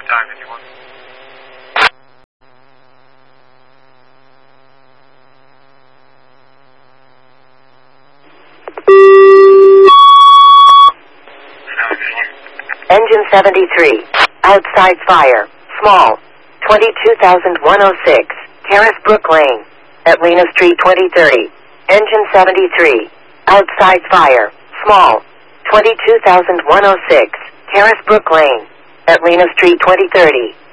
time if you want. Engine 73. Outside fire. Small. 22,106. Carisbrook Lane. Atlanta Street 2030. Engine 73. Outside fire. Small. 22,106. Carisbrook Lane. Atlanta Street 2030.